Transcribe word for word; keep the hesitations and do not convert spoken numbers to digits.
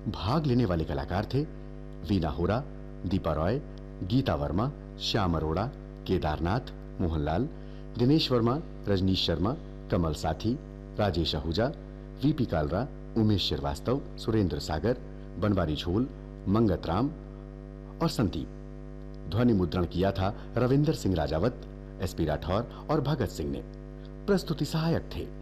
भाग लेने वाले कलाकार थे वीना होरा, दीपा रॉय, गीता वर्मा, श्याम अरोड़ा, केदारनाथ, मोहनलाल, दिनेश वर्मा, रजनीश शर्मा, कमल साथी, राजेश आहूजा, वीपी कालरा, उमेश श्रीवास्तव, सुरेंद्र सागर, बनवारी झोल, मंगत राम और संदीप। ध्वनि मुद्रण किया था रविंदर सिंह राजावत, एसपी राठौर और भगत सिंह ने। प्रस्तुति सहायक थे